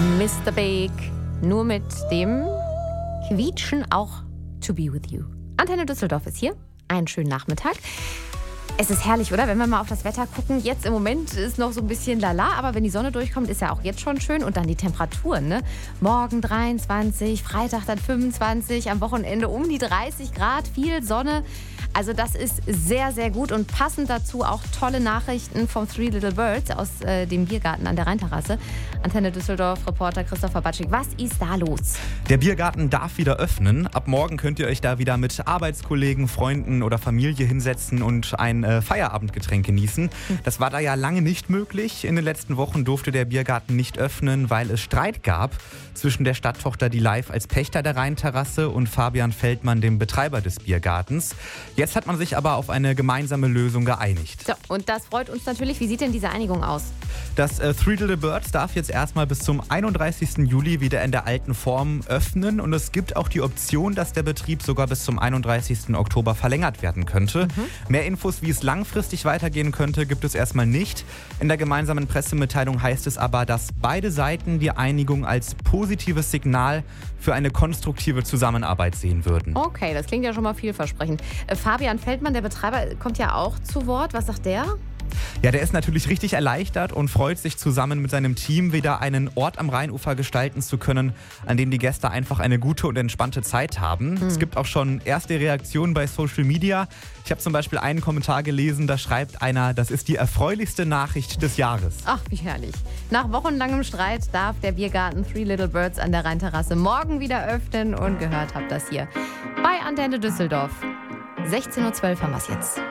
Mr. Big, nur mit dem Quietschen auch To Be With You. Antenne Düsseldorf ist hier. Einen schönen Nachmittag. Es ist herrlich, oder? Wenn wir mal auf das Wetter gucken. Jetzt im Moment ist noch so ein bisschen lala, aber wenn die Sonne durchkommt, ist ja auch jetzt schon schön. Und dann die Temperaturen, ne? Morgen 23, Freitag dann 25, am Wochenende um die 30 Grad, viel Sonne. Also das ist sehr, sehr gut und passend dazu auch tolle Nachrichten vom Three Little Birds aus dem Biergarten an der Rheinterrasse. Antenne Düsseldorf, Reporter Christopher Batschik. Was ist da los? Der Biergarten darf wieder öffnen. Ab morgen könnt ihr euch da wieder mit Arbeitskollegen, Freunden oder Familie hinsetzen und ein Feierabendgetränk genießen. Das war da ja lange nicht möglich. In den letzten Wochen durfte der Biergarten nicht öffnen, weil es Streit gab zwischen der Stadttochter Die Live als Pächter der Rheinterrasse und Fabian Feldmann, dem Betreiber des Biergartens. Jetzt hat man sich aber auf eine gemeinsame Lösung geeinigt. So, und das freut uns natürlich. Wie sieht denn diese Einigung aus? Das Three Little Birds darf jetzt erstmal bis zum 31. Juli wieder in der alten Form öffnen und es gibt auch die Option, dass der Betrieb sogar bis zum 31. Oktober verlängert werden könnte. Mehr Infos, wie es langfristig weitergehen könnte, gibt es erstmal nicht. In der gemeinsamen Pressemitteilung heißt es aber, dass beide Seiten die Einigung als positives Signal für eine konstruktive Zusammenarbeit sehen würden. Okay, das klingt ja schon mal vielversprechend. Fabian Feldmann, der Betreiber, kommt ja auch zu Wort. Was sagt der? Ja, der ist natürlich richtig erleichtert und freut sich, zusammen mit seinem Team wieder einen Ort am Rheinufer gestalten zu können, an dem die Gäste einfach eine gute und entspannte Zeit haben. Es gibt auch schon erste Reaktionen bei Social Media. Ich habe zum Beispiel einen Kommentar gelesen, da schreibt einer, das ist die erfreulichste Nachricht des Jahres. Ach, wie herrlich. Nach wochenlangem Streit darf der Biergarten Three Little Birds an der Rheinterrasse morgen wieder öffnen und gehört habt das hier bei Antenne Düsseldorf. 16:12 Uhr haben wir es jetzt.